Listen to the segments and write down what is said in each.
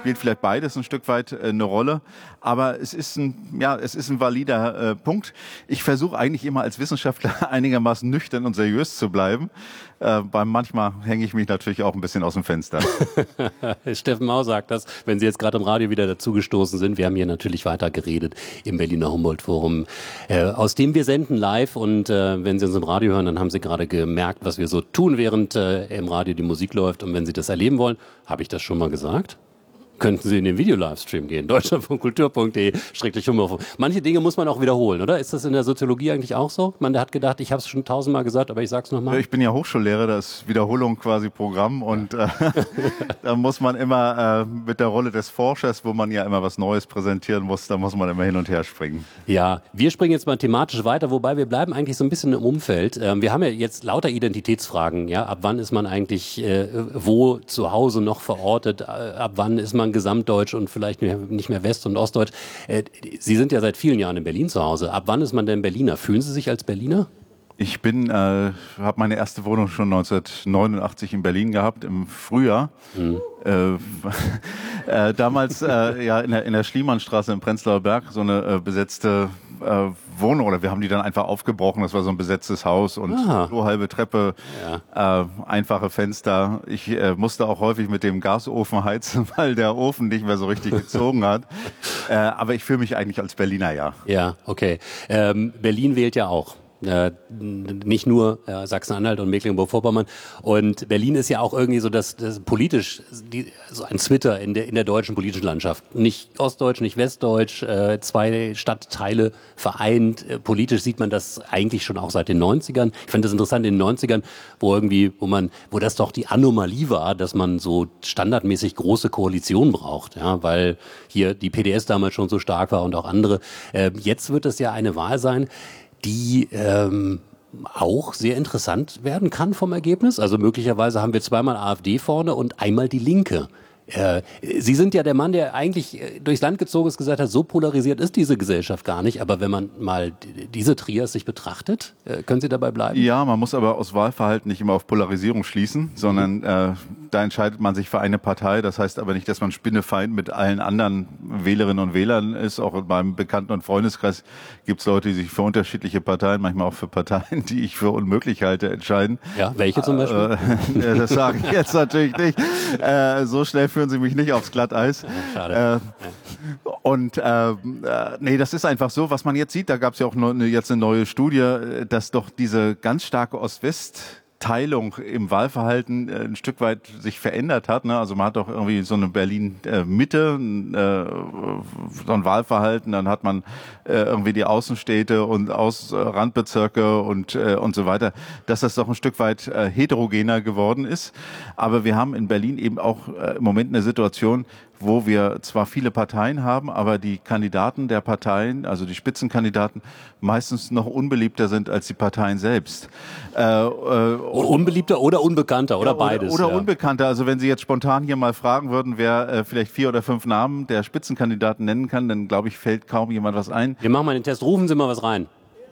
spielt vielleicht beides ein Stück weit eine Rolle. Aber es ist ein valider Punkt. Ich versuche eigentlich immer als Wissenschaftler einigermaßen nüchtern und seriös zu bleiben. Weil manchmal hänge ich mich natürlich auch ein bisschen aus dem Fenster. Steffen Mau sagt das, wenn Sie jetzt gerade im Radio wieder dazugestoßen sind. Wir haben hier natürlich weiter geredet im Berliner Humboldt-Forum, aus dem wir senden live. Und wenn Sie uns im Radio hören, dann haben Sie gerade gemerkt, was wir so tun, während im Radio die Musik läuft. Und wenn Sie das erleben wollen, habe ich das schon mal gesagt? Könnten Sie in den Video-Livestream gehen, deutschlandfunkkultur.de/Humboldt. Manche Dinge muss man auch wiederholen, oder? Ist das in der Soziologie eigentlich auch so? Der hat gedacht, ich habe es schon 1000-mal gesagt, aber ich sag's nochmal. Ich bin ja Hochschullehrer, da ist Wiederholung quasi Programm und da muss man immer mit der Rolle des Forschers, wo man ja immer was Neues präsentieren muss, da muss man immer hin und her springen. Ja, wir springen jetzt mal thematisch weiter, wobei wir bleiben eigentlich so ein bisschen im Umfeld. Wir haben ja jetzt lauter Identitätsfragen, ja, ab wann ist man eigentlich wo zu Hause noch verortet, ab wann ist man gesamtdeutsch und vielleicht nicht mehr West- und Ostdeutsch. Sie sind ja seit vielen Jahren in Berlin zu Hause. Ab wann ist man denn Berliner? Fühlen Sie sich als Berliner? Ich habe meine erste Wohnung schon 1989 in Berlin gehabt, im Frühjahr. Damals ja in der Schliemannstraße im Prenzlauer Berg, so eine besetzte Wohnung, oder wir haben die dann einfach aufgebrochen. Das war so ein besetztes Haus und so halbe Treppe, einfache Fenster. Ich musste auch häufig mit dem Gasofen heizen, weil der Ofen nicht mehr so richtig gezogen hat. Aber ich fühle mich eigentlich als Berliner, ja. Ja, okay. Berlin wählt ja auch. Nicht nur Sachsen-Anhalt und Mecklenburg-Vorpommern. Und Berlin ist ja auch irgendwie so das politisch so ein Zwitter in der deutschen politischen Landschaft. Nicht Ostdeutsch, nicht Westdeutsch, zwei Stadtteile vereint. Politisch sieht man das eigentlich schon auch seit den 90ern. Ich finde das interessant in den 90ern, wo das doch die Anomalie war, dass man so standardmäßig große Koalitionen braucht, ja, weil hier die PDS damals schon so stark war und auch andere. Jetzt wird es ja eine Wahl sein, die auch sehr interessant werden kann vom Ergebnis. Also möglicherweise haben wir zweimal AfD vorne und einmal die Linke. Sie sind ja der Mann, der eigentlich durchs Land gezogen ist, gesagt hat, so polarisiert ist diese Gesellschaft gar nicht. Aber wenn man mal diese Trias sich betrachtet, können Sie dabei bleiben? Ja, man muss aber aus Wahlverhalten nicht immer auf Polarisierung schließen, sondern da entscheidet man sich für eine Partei. Das heißt aber nicht, dass man Spinnefeind mit allen anderen Wählerinnen und Wählern ist. Auch in meinem Bekannten- und Freundeskreis gibt es Leute, die sich für unterschiedliche Parteien, manchmal auch für Parteien, die ich für unmöglich halte, entscheiden. Ja, welche zum Beispiel? Das sage ich jetzt natürlich nicht. So schnell führen Sie mich nicht aufs Glatteis. Schade. Nee, das ist einfach so, was man jetzt sieht. Da gab es ja auch jetzt eine neue Studie, dass doch diese ganz starke Ost-West-Teilung im Wahlverhalten ein Stück weit sich verändert hat. Ne? Also man hat doch irgendwie so eine Berlin-Mitte, so ein Wahlverhalten, dann hat man irgendwie die Außenstädte und Randbezirke und so weiter, dass das doch ein Stück weit heterogener geworden ist. Aber wir haben in Berlin eben auch im Moment eine Situation, wo wir zwar viele Parteien haben, aber die Kandidaten der Parteien, also die Spitzenkandidaten, meistens noch unbeliebter sind als die Parteien selbst. Unbeliebter oder unbekannter oder beides. Oder unbekannter. Also wenn Sie jetzt spontan hier mal fragen würden, wer vielleicht 4 oder 5 Namen der Spitzenkandidaten nennen kann, dann glaube ich, fällt kaum jemand was ein. Wir machen mal den Test. Rufen Sie mal was rein.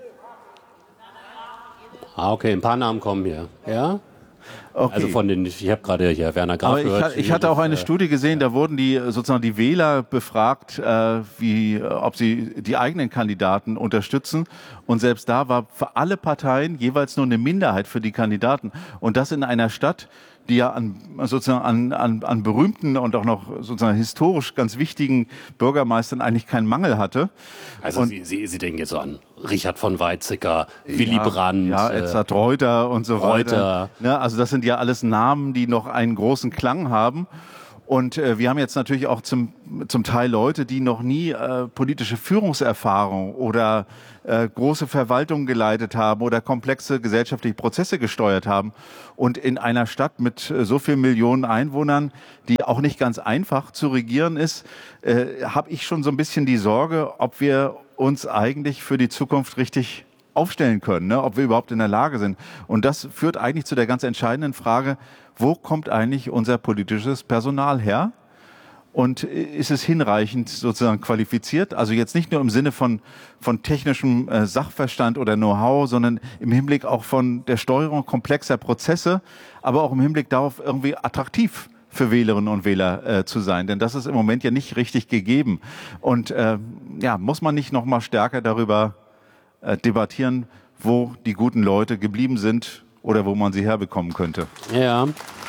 Okay, ein paar Namen kommen hier. Ja? Okay. Also ich habe gerade hier Werner Graf gehört. Ich hatte auch eine Studie gesehen, da wurden die Wähler befragt, ob sie die eigenen Kandidaten unterstützen. Und selbst da war für alle Parteien jeweils nur eine Minderheit für die Kandidaten. Und das in einer Stadt, die ja an berühmten und auch noch sozusagen historisch ganz wichtigen Bürgermeistern eigentlich keinen Mangel hatte. Also Sie denken jetzt so an Richard von Weizsäcker, Willy Brandt. Ja, Edzard Reuter und so weiter. Ja, also das sind ja alles Namen, die noch einen großen Klang haben. Und wir haben jetzt natürlich auch zum Teil Leute, die noch nie politische Führungserfahrung oder große Verwaltung geleitet haben oder komplexe gesellschaftliche Prozesse gesteuert haben. Und in einer Stadt mit so vielen Millionen Einwohnern, die auch nicht ganz einfach zu regieren ist, habe ich schon so ein bisschen die Sorge, ob wir uns eigentlich für die Zukunft richtig aufstellen können, ne? Ob wir überhaupt in der Lage sind. Und das führt eigentlich zu der ganz entscheidenden Frage, wo kommt eigentlich unser politisches Personal her? Und ist es hinreichend sozusagen qualifiziert? Also jetzt nicht nur im Sinne von technischem Sachverstand oder Know-how, sondern im Hinblick auch von der Steuerung komplexer Prozesse, aber auch im Hinblick darauf, irgendwie attraktiv für Wählerinnen und Wähler zu sein. Denn das ist im Moment ja nicht richtig gegeben. Und muss man nicht noch mal stärker darüber debattieren, wo die guten Leute geblieben sind oder wo man sie herbekommen könnte? Ja.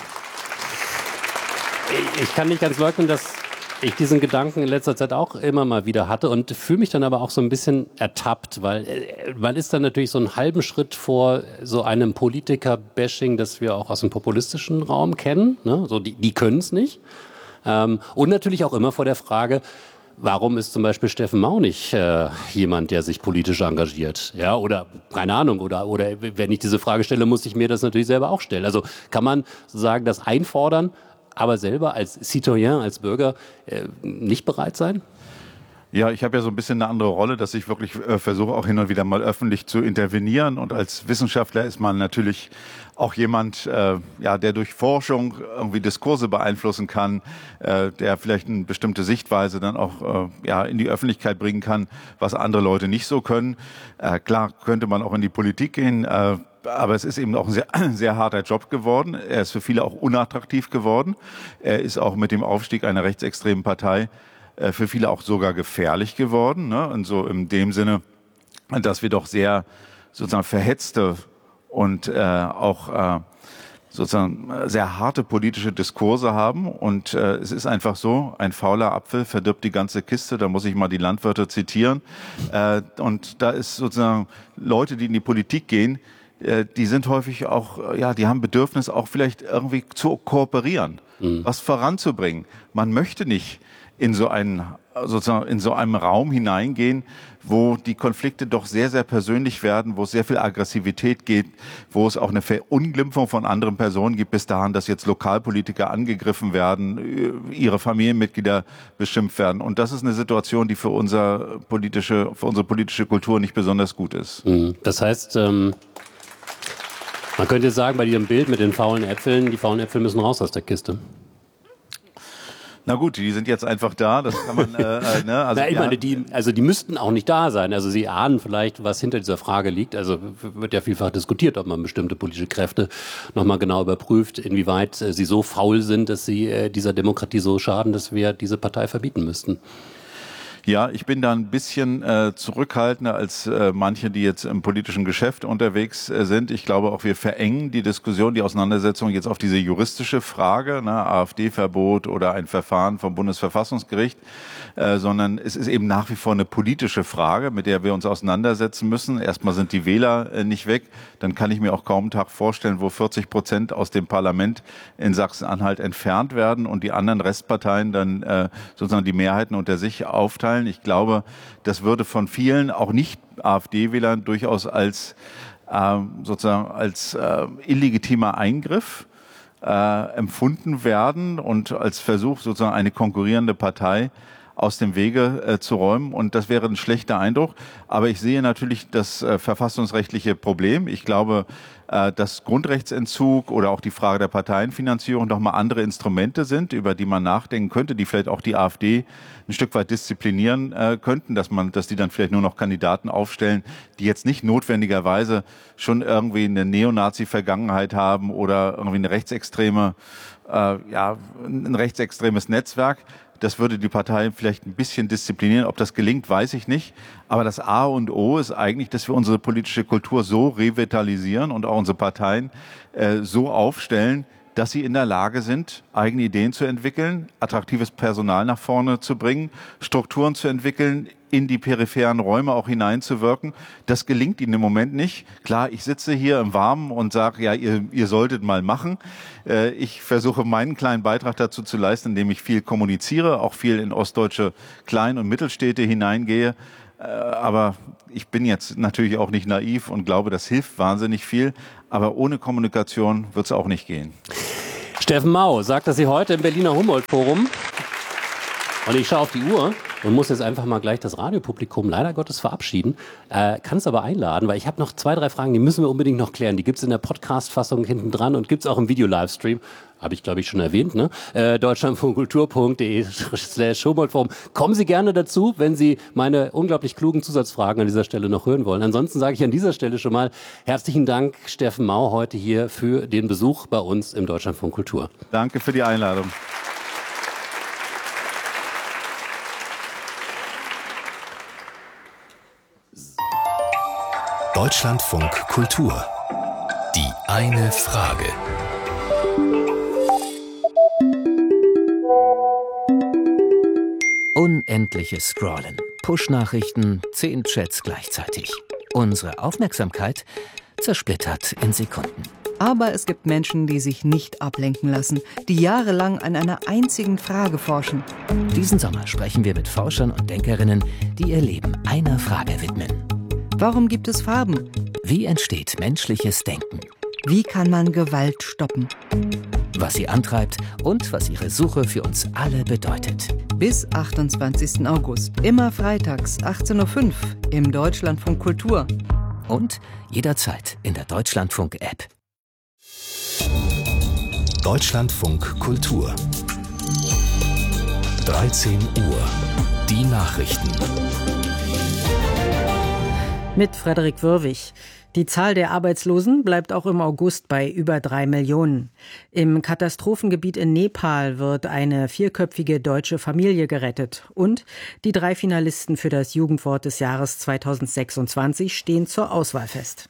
Ich kann nicht ganz leugnen, dass ich diesen Gedanken in letzter Zeit auch immer mal wieder hatte und fühle mich dann aber auch so ein bisschen ertappt, weil man ist dann natürlich so einen halben Schritt vor so einem Politiker-Bashing, das wir auch aus dem populistischen Raum kennen. Ne? So die können es nicht. Und natürlich auch immer vor der Frage, warum ist zum Beispiel Steffen Mau nicht jemand, der sich politisch engagiert? Ja, oder keine Ahnung, oder wenn ich diese Frage stelle, muss ich mir das natürlich selber auch stellen. Also kann man sozusagen das einfordern, aber selber als Citoyen, als Bürger nicht bereit sein? Ja, ich habe ja so ein bisschen eine andere Rolle, dass ich wirklich versuche, auch hin und wieder mal öffentlich zu intervenieren. Und als Wissenschaftler ist man natürlich auch jemand, der durch Forschung irgendwie Diskurse beeinflussen kann, der vielleicht eine bestimmte Sichtweise dann auch in die Öffentlichkeit bringen kann, was andere Leute nicht so können. Klar könnte man auch in die Politik gehen, aber es ist eben auch ein sehr, sehr harter Job geworden. Er ist für viele auch unattraktiv geworden. Er ist auch mit dem Aufstieg einer rechtsextremen Partei für viele auch sogar gefährlich geworden. Ne? Und so in dem Sinne, dass wir doch sehr sozusagen verhetzte und auch sozusagen sehr harte politische Diskurse haben. Und es ist einfach so, ein fauler Apfel verdirbt die ganze Kiste. Da muss ich mal die Landwirte zitieren. Und da ist sozusagen Leute, die in die Politik gehen, die sind häufig auch, die haben Bedürfnis auch vielleicht irgendwie zu kooperieren, was voranzubringen. Man möchte nicht in so einem Raum hineingehen, wo die Konflikte doch sehr, sehr persönlich werden, wo es sehr viel Aggressivität geht, wo es auch eine Verunglimpfung von anderen Personen gibt, bis dahin, dass jetzt Lokalpolitiker angegriffen werden, ihre Familienmitglieder beschimpft werden. Und das ist eine Situation, die für unsere politische Kultur nicht besonders gut ist. Das heißt, man könnte sagen, bei diesem Bild mit den faulen Äpfeln, die faulen Äpfel müssen raus aus der Kiste. Na gut, die sind jetzt einfach da, das kann man, ich meine, die müssten auch nicht da sein. Also Sie ahnen vielleicht, was hinter dieser Frage liegt. Also wird ja vielfach diskutiert, ob man bestimmte politische Kräfte nochmal genau überprüft, inwieweit sie so faul sind, dass sie dieser Demokratie so schaden, dass wir diese Partei verbieten müssten. Ja, ich bin da ein bisschen zurückhaltender als manche, die jetzt im politischen Geschäft unterwegs sind. Ich glaube auch, wir verengen die Diskussion, die Auseinandersetzung jetzt auf diese juristische Frage, AfD-Verbot oder ein Verfahren vom Bundesverfassungsgericht, sondern es ist eben nach wie vor eine politische Frage, mit der wir uns auseinandersetzen müssen. Erstmal sind die Wähler nicht weg, dann kann ich mir auch kaum einen Tag vorstellen, wo 40% aus dem Parlament in Sachsen-Anhalt entfernt werden und die anderen Restparteien dann sozusagen die Mehrheiten unter sich aufteilen. Ich glaube, das würde von vielen, auch nicht AfD-Wählern, durchaus als illegitimer Eingriff empfunden werden und als Versuch, sozusagen eine konkurrierende Partei aus dem Wege zu räumen. Und das wäre ein schlechter Eindruck. Aber ich sehe natürlich das verfassungsrechtliche Problem. Ich glaube, dass Grundrechtsentzug oder auch die Frage der Parteienfinanzierung noch mal andere Instrumente sind, über die man nachdenken könnte, die vielleicht auch die AfD ein Stück weit disziplinieren könnten, dass die dann vielleicht nur noch Kandidaten aufstellen, die jetzt nicht notwendigerweise schon irgendwie eine Neonazi-Vergangenheit haben oder irgendwie ein rechtsextremes Netzwerk. Das würde die Partei vielleicht ein bisschen disziplinieren. Ob das gelingt, weiß ich nicht. Aber das A und O ist eigentlich, dass wir unsere politische Kultur so revitalisieren und auch unsere Parteien so aufstellen, dass sie in der Lage sind, eigene Ideen zu entwickeln, attraktives Personal nach vorne zu bringen, Strukturen zu entwickeln, in die peripheren Räume auch hineinzuwirken. Das gelingt ihnen im Moment nicht. Klar, ich sitze hier im Warmen und sage, ja, ihr solltet mal machen. Ich versuche, meinen kleinen Beitrag dazu zu leisten, indem ich viel kommuniziere, auch viel in ostdeutsche Klein- und Mittelstädte hineingehe. Aber ich bin jetzt natürlich auch nicht naiv und glaube, das hilft wahnsinnig viel. Aber ohne Kommunikation wird es auch nicht gehen. Steffen Mau sagt, dass Sie heute im Berliner Humboldt-Forum, und ich schaue auf die Uhr, und muss jetzt einfach mal gleich das Radiopublikum leider Gottes verabschieden. Kann es aber einladen, weil ich habe noch 2, 3 Fragen, die müssen wir unbedingt noch klären. Die gibt es in der Podcast-Fassung hinten dran und gibt es auch im Video-Livestream. Habe ich, glaube ich, schon erwähnt, ne? deutschlandfunkkultur.de/Humboldt-Forum. Kommen Sie gerne dazu, wenn Sie meine unglaublich klugen Zusatzfragen an dieser Stelle noch hören wollen. Ansonsten sage ich an dieser Stelle schon mal herzlichen Dank, Steffen Mau, heute hier für den Besuch bei uns im Deutschlandfunk Kultur. Danke für die Einladung. Deutschlandfunk Kultur. Die eine Frage. Unendliches Scrollen, Push-Nachrichten, 10 Chats gleichzeitig. Unsere Aufmerksamkeit zersplittert in Sekunden. Aber es gibt Menschen, die sich nicht ablenken lassen, die jahrelang an einer einzigen Frage forschen. Diesen Sommer sprechen wir mit Forschern und Denkerinnen, die ihr Leben einer Frage widmen. Warum gibt es Farben? Wie entsteht menschliches Denken? Wie kann man Gewalt stoppen? Was sie antreibt und was ihre Suche für uns alle bedeutet. Bis 28. August, immer freitags 18.05 Uhr im Deutschlandfunk Kultur. Und jederzeit in der Deutschlandfunk-App. Deutschlandfunk Kultur. 13 Uhr. Die Nachrichten. Mit Frederik Würwig. Die Zahl der Arbeitslosen bleibt auch im August bei über 3 Millionen. Im Katastrophengebiet in Nepal wird eine 4-köpfige deutsche Familie gerettet. Und die 3 Finalisten für das Jugendwort des Jahres 2026 stehen zur Auswahl fest.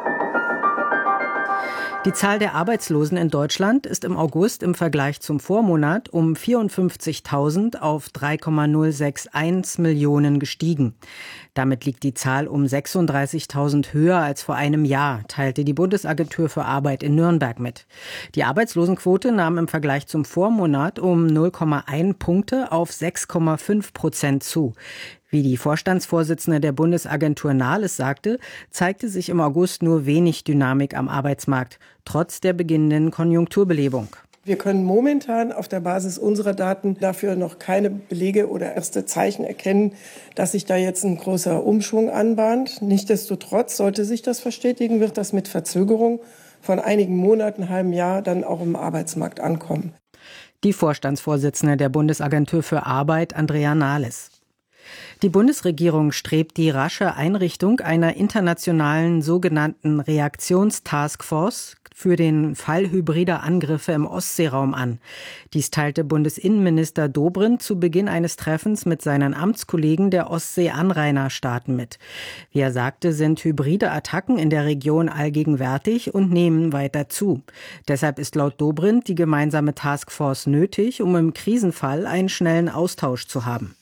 Die Zahl der Arbeitslosen in Deutschland ist im August im Vergleich zum Vormonat um 54.000 auf 3,061 Millionen gestiegen. Damit liegt die Zahl um 36.000 höher als vor einem Jahr, teilte die Bundesagentur für Arbeit in Nürnberg mit. Die Arbeitslosenquote nahm im Vergleich zum Vormonat um 0,1 Punkte auf 6,5% zu. Wie die Vorstandsvorsitzende der Bundesagentur Nahles sagte, zeigte sich im August nur wenig Dynamik am Arbeitsmarkt, trotz der beginnenden Konjunkturbelebung. Wir können momentan auf der Basis unserer Daten dafür noch keine Belege oder erste Zeichen erkennen, dass sich da jetzt ein großer Umschwung anbahnt. Nichtsdestotrotz, sollte sich das verstetigen, wird das mit Verzögerung von einigen Monaten, halben Jahr dann auch im Arbeitsmarkt ankommen. Die Vorstandsvorsitzende der Bundesagentur für Arbeit, Andrea Nahles. Die Bundesregierung strebt die rasche Einrichtung einer internationalen sogenannten Reaktionstaskforce für den Fall hybrider Angriffe im Ostseeraum an. Dies teilte Bundesinnenminister Dobrindt zu Beginn eines Treffens mit seinen Amtskollegen der Ostsee-Anrainerstaaten mit. Wie er sagte, sind hybride Attacken in der Region allgegenwärtig und nehmen weiter zu. Deshalb ist laut Dobrindt die gemeinsame Taskforce nötig, um im Krisenfall einen schnellen Austausch zu haben.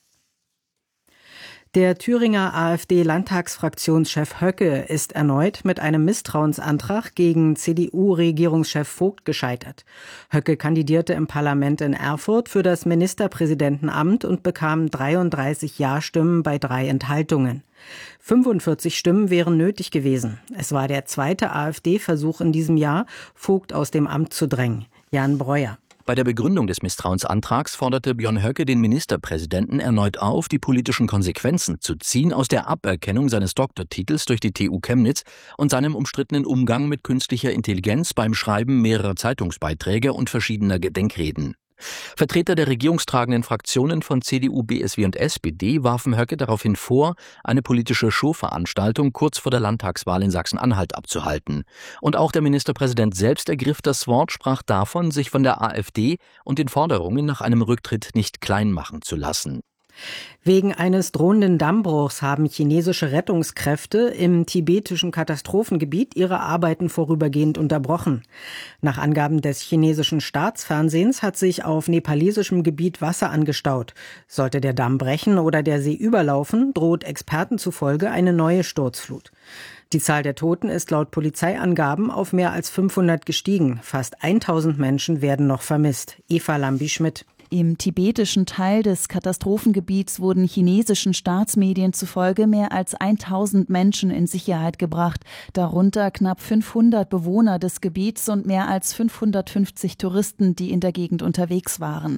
Der Thüringer AfD-Landtagsfraktionschef Höcke ist erneut mit einem Misstrauensantrag gegen CDU-Regierungschef Vogt gescheitert. Höcke kandidierte im Parlament in Erfurt für das Ministerpräsidentenamt und bekam 33 Ja-Stimmen bei 3 Enthaltungen. 45 Stimmen wären nötig gewesen. Es war der zweite AfD-Versuch in diesem Jahr, Vogt aus dem Amt zu drängen. Jan Breuer. Bei der Begründung des Misstrauensantrags forderte Björn Höcke den Ministerpräsidenten erneut auf, die politischen Konsequenzen zu ziehen aus der Aberkennung seines Doktortitels durch die TU Chemnitz und seinem umstrittenen Umgang mit künstlicher Intelligenz beim Schreiben mehrerer Zeitungsbeiträge und verschiedener Gedenkreden. Vertreter der regierungstragenden Fraktionen von CDU, BSW und SPD warfen Höcke daraufhin vor, eine politische Showveranstaltung kurz vor der Landtagswahl in Sachsen-Anhalt abzuhalten. Und auch der Ministerpräsident selbst ergriff das Wort, sprach davon, sich von der AfD und den Forderungen nach einem Rücktritt nicht klein machen zu lassen. Wegen eines drohenden Dammbruchs haben chinesische Rettungskräfte im tibetischen Katastrophengebiet ihre Arbeiten vorübergehend unterbrochen. Nach Angaben des chinesischen Staatsfernsehens hat sich auf nepalesischem Gebiet Wasser angestaut. Sollte der Damm brechen oder der See überlaufen, droht Experten zufolge eine neue Sturzflut. Die Zahl der Toten ist laut Polizeiangaben auf mehr als 500 gestiegen. Fast 1000 Menschen werden noch vermisst. Eva Lambi-Schmidt. Im tibetischen Teil des Katastrophengebiets wurden chinesischen Staatsmedien zufolge mehr als 1000 Menschen in Sicherheit gebracht, darunter knapp 500 Bewohner des Gebiets und mehr als 550 Touristen, die in der Gegend unterwegs waren.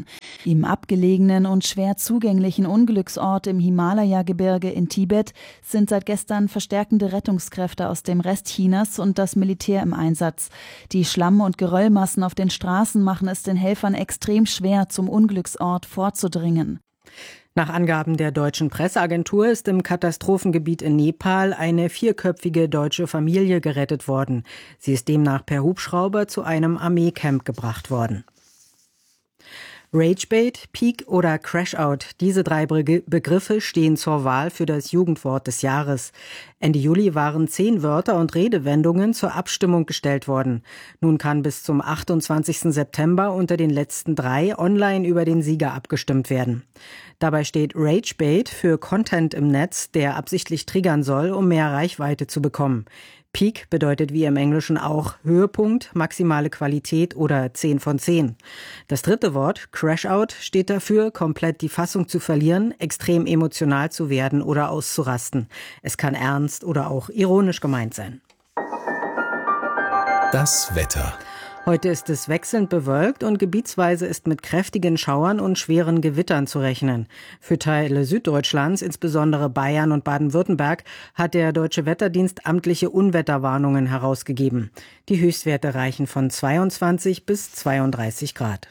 Im abgelegenen und schwer zugänglichen Unglücksort im Himalaya-Gebirge in Tibet sind seit gestern verstärkende Rettungskräfte aus dem Rest Chinas und das Militär im Einsatz. Die Schlamm- und Geröllmassen auf den Straßen machen es den Helfern extrem schwer, zum Unglücksort vorzudringen. Nach Angaben der deutschen Presseagentur ist im Katastrophengebiet in Nepal eine 4-köpfige deutsche Familie gerettet worden. Sie ist demnach per Hubschrauber zu einem Armeecamp gebracht worden. Ragebait, Peak oder Crashout, diese 3 Begriffe stehen zur Wahl für das Jugendwort des Jahres. Ende Juli waren 10 Wörter und Redewendungen zur Abstimmung gestellt worden. Nun kann bis zum 28. September unter den letzten 3 online über den Sieger abgestimmt werden. Dabei steht Ragebait für Content im Netz, der absichtlich triggern soll, um mehr Reichweite zu bekommen. Peak bedeutet wie im Englischen auch Höhepunkt, maximale Qualität oder 10 von 10. Das 3. Wort, Crashout, steht dafür, komplett die Fassung zu verlieren, extrem emotional zu werden oder auszurasten. Es kann ernst oder auch ironisch gemeint sein. Das Wetter. Heute ist es wechselnd bewölkt und gebietsweise ist mit kräftigen Schauern und schweren Gewittern zu rechnen. Für Teile Süddeutschlands, insbesondere Bayern und Baden-Württemberg, hat der Deutsche Wetterdienst amtliche Unwetterwarnungen herausgegeben. Die Höchstwerte reichen von 22 bis 32 Grad.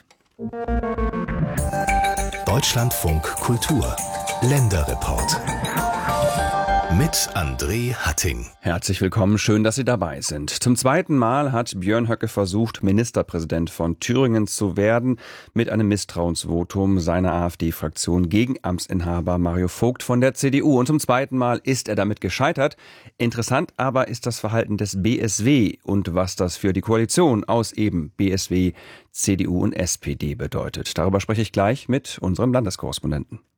Deutschlandfunk Kultur. Länderreport. Mit André Hatting. Herzlich willkommen, schön, dass Sie dabei sind. Zum 2. Mal hat Björn Höcke versucht, Ministerpräsident von Thüringen zu werden, mit einem Misstrauensvotum seiner AfD-Fraktion gegen Amtsinhaber Mario Vogt von der CDU. Und zum 2. Mal ist er damit gescheitert. Interessant aber ist das Verhalten des BSW und was das für die Koalition aus eben BSW, CDU und SPD bedeutet. Darüber spreche ich gleich mit unserem Landeskorrespondenten.